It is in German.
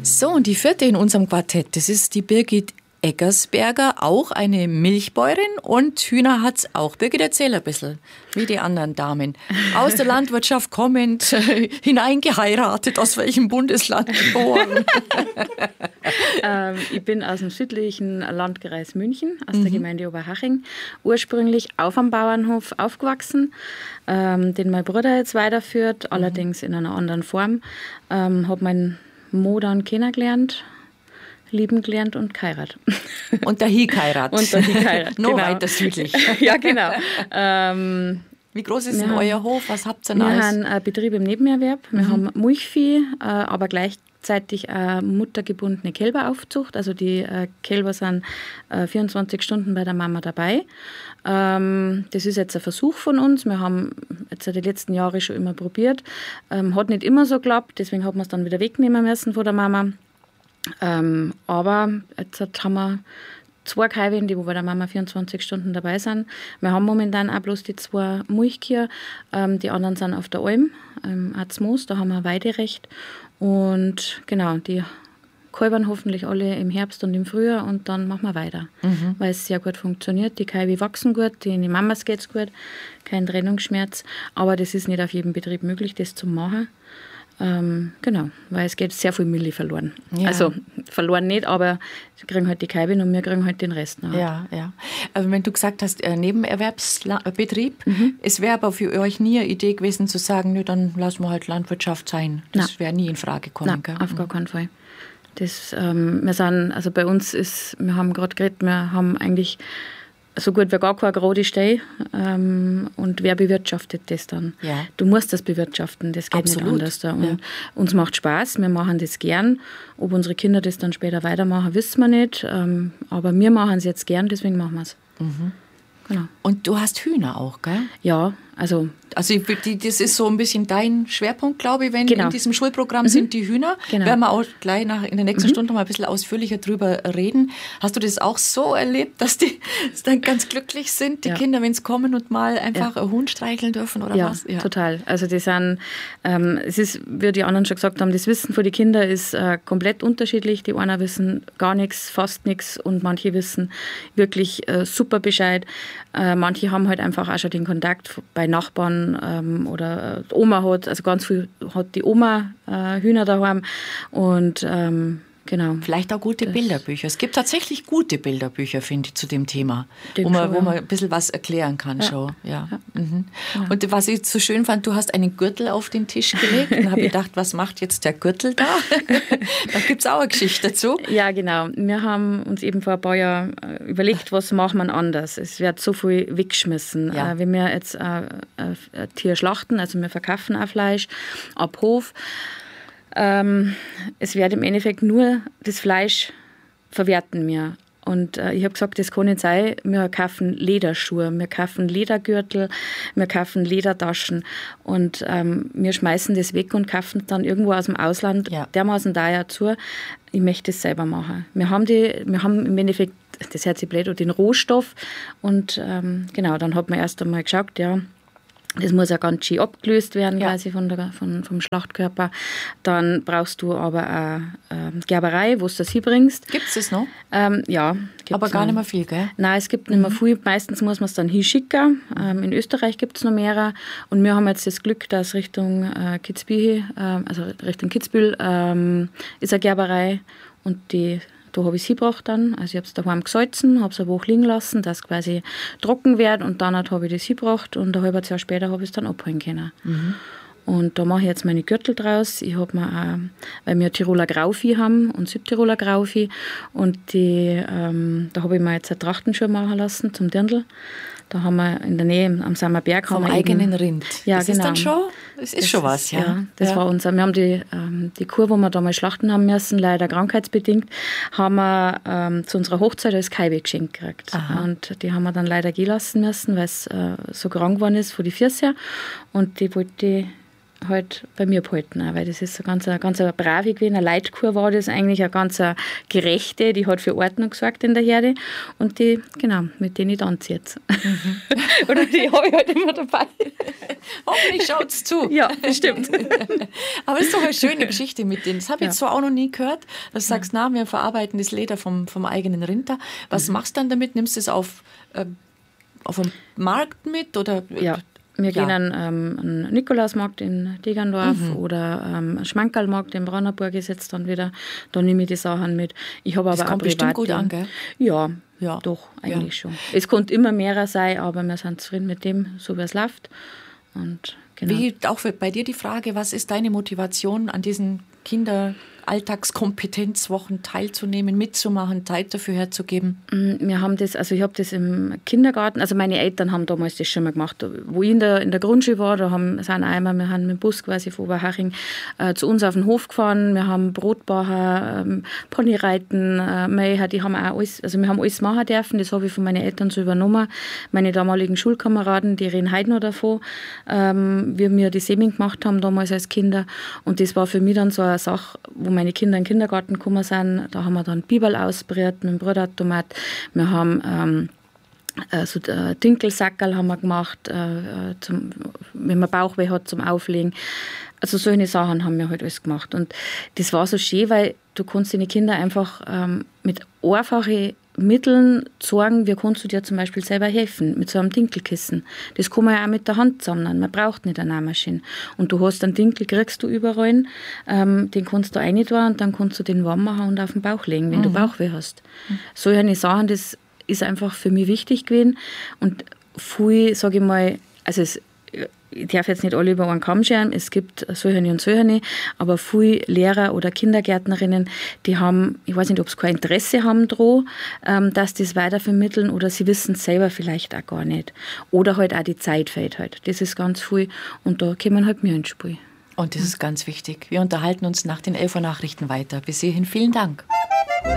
So, und die vierte in unserem Quartett, das ist die Birgit Eckersberger, auch eine Milchbäuerin und Hühner hat's auch. Birgit, erzähl ein bisschen, wie die anderen Damen. Aus der Landwirtschaft kommend, hineingeheiratet, aus welchem Bundesland geboren? Ich bin aus dem südlichen Landkreis München, aus der Gemeinde Oberhaching, ursprünglich auf am Bauernhof aufgewachsen, den mein Bruder jetzt weiterführt, allerdings in einer anderen Form. Habe meinen Mo dann kennengelernt, lieben gelernt und geheiratet. Und dahin geheiratet. Und dahin geheiratet, Noch genau. weiter südlich. Ja, genau. Wie groß ist denn euer Hof? Was habt ihr denn Wir alles? haben einen Betrieb im Nebenerwerb. Wir haben Milchvieh, aber gleichzeitig muttergebundene Kälberaufzucht. Also die Kälber sind 24 Stunden bei der Mama dabei. Das ist jetzt ein Versuch von uns. Wir haben jetzt die letzten Jahre schon immer probiert. Hat nicht immer so geklappt, deswegen hat man es dann wieder wegnehmen müssen von der Mama. Aber jetzt haben wir 2 Kälber, die bei der Mama 24 Stunden dabei sind. Wir haben momentan auch bloß die 2 Milchkühe. Die anderen sind auf der Alm, Arzmoos, da haben wir Weiderecht. Und genau, die kalbern hoffentlich alle im Herbst und im Frühjahr und dann machen wir weiter, weil es sehr gut funktioniert. Die Kälber wachsen gut, den Mamas geht es gut, kein Trennungsschmerz. Aber das ist nicht auf jedem Betrieb möglich, das zu machen. Genau, weil es geht sehr viel Milch verloren. Ja. Also verloren nicht, aber sie kriegen halt die Kälber und wir kriegen halt den Rest noch. Ja, ja. Also wenn du gesagt hast, Nebenerwerbsbetrieb, es wäre aber für euch nie eine Idee gewesen zu sagen, nö, dann lassen wir halt Landwirtschaft sein. Das wäre nie in Frage gekommen. Nein, gell? auf gar keinen Fall. Das, wir sind, also bei uns ist, wir haben gerade geredet, wir haben eigentlich so gut wie gar keine gerade Stelle. Und wer bewirtschaftet das dann? Ja. Du musst das bewirtschaften, das geht Absolut. nicht anders. Da. Und Ja. uns macht Spaß, wir machen das gern. Ob unsere Kinder das dann später weitermachen, wissen wir nicht. Aber wir machen es jetzt gern, deswegen machen wir es. Genau. Und du hast Hühner auch, gell? Ja, also Also das ist so ein bisschen dein Schwerpunkt, glaube ich, wenn Genau. in diesem Schulprogramm sind die Hühner. Genau. Werden wir auch gleich in der nächsten Stunde mal ein bisschen ausführlicher drüber reden. Hast du das auch so erlebt, dass die dann ganz glücklich sind, die Ja. Kinder, wenn sie kommen und mal einfach ein Huhn streicheln dürfen oder ja, was? total. Also die sind, es ist, wie die anderen schon gesagt haben, das Wissen von den Kindern ist komplett unterschiedlich. Die einen wissen gar nichts, fast nichts und manche wissen wirklich super Bescheid. Manche haben halt einfach auch schon den Kontakt bei Nachbarn oder die Oma hat, also ganz viel hat die Oma Hühner daheim und genau. Vielleicht auch gute Bilderbücher. Es gibt tatsächlich gute Bilderbücher, finde ich, zu dem Thema, Denke wo schon, man ein bisschen was erklären kann. Ja. Schon. Ja. Mhm. Und was ich so schön fand, du hast einen Gürtel auf den Tisch gelegt und habe gedacht, was macht jetzt der Gürtel da? Da gibt es auch eine Geschichte dazu. Ja, genau. Wir haben uns eben vor ein paar Jahren überlegt, was machen wir anders. Es wird so viel weggeschmissen. Ja. Wenn wir jetzt ein Tier schlachten, also wir verkaufen auch Fleisch ab Hof, es wird im Endeffekt nur das Fleisch verwerten wir. Und ich habe gesagt, das kann nicht sein. Wir kaufen Lederschuhe, wir kaufen Ledergürtel, wir kaufen Ledertaschen und wir schmeißen das weg und kaufen dann irgendwo aus dem Ausland dermaßen teuer zu. Ich möchte es selber machen. Wir haben im Endeffekt, das hört sich blöd an, den Rohstoff und genau, dann hat man erst einmal geschaut, ja, das muss ja ganz schön abgelöst werden, quasi vom Schlachtkörper. Dann brauchst du aber eine Gerberei, wo du das hinbringst. Gibt es das noch? Ja. Aber gar nicht mehr viel, gell? Nein, es gibt nicht mehr viel. Meistens muss man es dann hinschicken. In Österreich gibt es noch mehrere. Und wir haben jetzt das Glück, dass Richtung Kitzbühel, also Richtung Kitzbühel, ist eine Gerberei. Und da habe ich es hingebracht dann. Also ich habe es daheim gesalzen, habe es eine Woche liegen lassen, dass es quasi trocken wird. Und dann habe ich das hingebracht und ein halbes Jahr später habe ich es dann abholen können. Und da mache ich jetzt meine Gürtel draus. Ich habe mir auch, weil wir Tiroler Grauvieh haben und Südtiroler Grauvieh. Und da habe ich mir jetzt eine Trachtenschule machen lassen zum Dirndl. Da haben wir in der Nähe am Sammerberg. Vom eigenen Rind. Ja, das genau. ist dann schon, das ist schon was, ja. Ja, das war unser. Wir haben die Kur, wo wir damals schlachten haben müssen, leider krankheitsbedingt, haben wir zu unserer Hochzeit als Kaibe geschenkt gekriegt. Aha. Und die haben wir dann leider gehen lassen müssen, weil es so krank geworden ist von die Füße her. Und die wollte halt bei mir behalten, auch, weil das ist eine ganz brave gewesen, eine Leitkur war das eigentlich, eine ganz gerechte, die hat für Ordnung gesorgt in der Herde und die, genau, mit denen ich tanze jetzt. Oder die habe ich halt immer dabei. Hoffentlich schaut's zu. Ja, bestimmt. Aber es ist doch eine schöne Geschichte mit denen. Das habe ich jetzt so auch noch nie gehört, dass du sagst, wir verarbeiten das Leder vom eigenen Rind. Was machst du dann damit? Nimmst du es auf dem Markt mit? Oder? Ja. Wir gehen an einen Nikolausmarkt in Degerndorf oder einen Schmankerlmarkt in Brandenburg ist jetzt dann wieder. Da nehme ich die Sachen mit. Ich habe aber das kommt bestimmt gut an, gell? Ja, doch, eigentlich schon. Es konnte immer mehr sein, aber wir sind zufrieden mit dem, so wie es läuft. Und genau. Wie auch bei dir die Frage, was ist deine Motivation, an diesen Kinderalltagskompetenzwochen teilzunehmen, mitzumachen, Zeit dafür herzugeben? Wir haben das, also ich habe das im Kindergarten, also meine Eltern haben damals das schon mal gemacht. Wo ich in der Grundschule war, wir haben mit dem Bus quasi von Oberhaching zu uns auf den Hof gefahren, wir haben Brotbacher, Ponyreiten, die haben auch alles, also wir haben alles machen dürfen, das habe ich von meinen Eltern so übernommen. Meine damaligen Schulkameraden, die reden heute noch davon, wie wir die Semin gemacht haben damals als Kinder, und das war für mich dann so eine Sache, wo meine Kinder in den Kindergarten gekommen sind. Da haben wir dann Bibel ausprobiert mit dem Brotautomat. Wir haben so Dinkelsackerl haben wir gemacht, wenn man Bauchweh hat, zum Auflegen. Also solche Sachen haben wir halt alles gemacht. Und das war so schön, weil du kannst deine Kinder einfach mit einfachen Mitteln zeigen, wie kannst du dir zum Beispiel selber helfen, mit so einem Dinkelkissen. Das kann man ja auch mit der Hand sammeln, man braucht nicht eine Nähmaschine. Und du hast einen Dinkel, kriegst du überall, den kannst du rein tun und dann kannst du den warm machen und auf den Bauch legen, wenn du Bauchweh hast. Solche Sachen, das ist einfach für mich wichtig gewesen. Und viel, sage ich mal, also ich darf jetzt nicht alle über einen Kamm scheren, es gibt solche und solche, aber viele Lehrer oder Kindergärtnerinnen, die haben, ich weiß nicht, ob sie kein Interesse haben daran, dass das weitervermitteln, oder sie wissen es selber vielleicht auch gar nicht. Oder halt auch die Zeit fehlt halt. Das ist ganz viel und da kommen halt wir ins Spiel. Und das ist ganz wichtig. Wir unterhalten uns nach den 11 Uhr Nachrichten weiter. Bis hierhin vielen Dank.